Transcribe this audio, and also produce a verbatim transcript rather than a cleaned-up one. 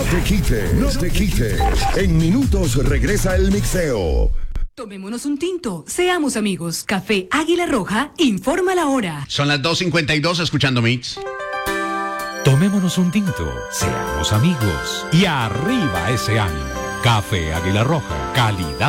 te quites, no te quites. En minutos regresa el mixeo. Tomémonos un tinto, seamos amigos. Café Águila Roja informa la hora. Son las dos cincuenta y dos escuchando Mix. Tomémonos un tinto, seamos amigos y arriba ese ánimo. Café Águila Roja, calidad